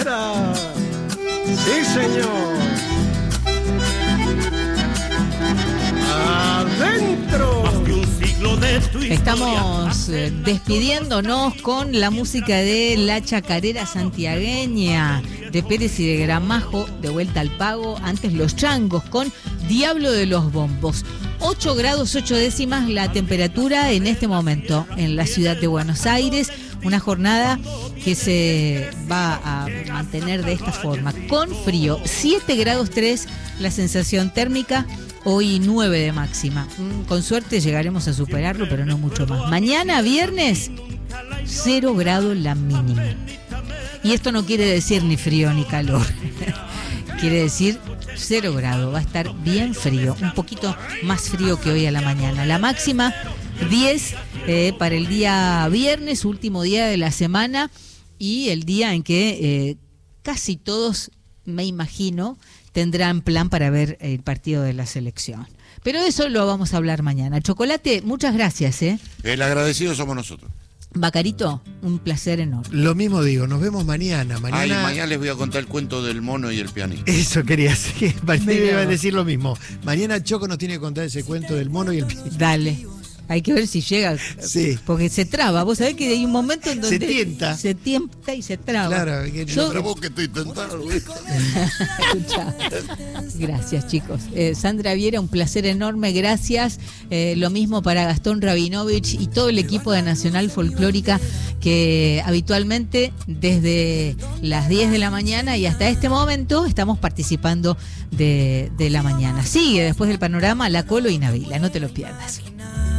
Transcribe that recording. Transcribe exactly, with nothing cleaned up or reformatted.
Sí, señor. Adentro. Estamos eh, despidiéndonos con la música de La Chacarera Santiagueña, de Pérez y de Gramajo, de Vuelta al Pago. Antes Los Changos con Diablo de los Bombos. ocho grados ocho décimas la temperatura en este momento en la ciudad de Buenos Aires. Una jornada que se va a mantener de esta forma, con frío. siete grados tres la sensación térmica. Hoy nueve de máxima. Con suerte llegaremos a superarlo, pero no mucho más. Mañana, viernes, cero grados la mínima. Y esto no quiere decir ni frío ni calor. Quiere decir cero grados. Va a estar bien frío. Un poquito más frío que hoy a la mañana. La máxima, diez eh, para el día viernes, último día de la semana. Y el día en que eh, casi todos, me imagino, tendrán plan para ver el partido de la selección. Pero de eso lo vamos a hablar mañana. Chocolate, muchas gracias, ¿eh? El agradecido somos nosotros. Bacarito, un placer enorme. Lo mismo digo, nos vemos mañana. Mañana, Ay, mañana les voy a contar el cuento del mono y el pianista. Eso quería decir, me iba a decir lo mismo. Mañana Choco nos tiene que contar ese cuento del mono y el pianista. Dale. Hay que ver si llega, sí. Porque se traba. Vos sabés que hay un momento en donde se tienta, se tienta y se traba. Claro, que yo pero vos que estoy tentado. Gracias, chicos. Eh, Sandra Viera, un placer enorme, gracias. Eh, lo mismo para Gastón Rabinovich y todo el equipo de Nacional Folclórica que habitualmente desde las diez de la mañana y hasta este momento estamos participando de, de la mañana. Sigue después del panorama La Colo y Navila, no te lo pierdas.